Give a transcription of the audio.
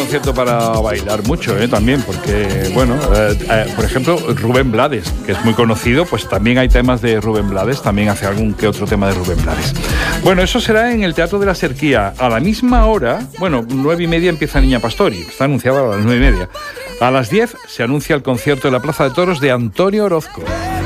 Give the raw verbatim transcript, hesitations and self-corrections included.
concierto para bailar mucho, ¿eh? También, porque, bueno, eh, eh, por ejemplo, Rubén Blades, que es muy conocido, pues también hay temas de Rubén Blades, también hace algún que otro tema de Rubén Blades. Bueno, eso será en el Teatro de la Serquía. A la misma hora, bueno, nueve y media empieza Niña Pastori, está anunciada a las nueve y media. A las diez se anuncia el concierto en la Plaza de Toros de Antonio Orozco.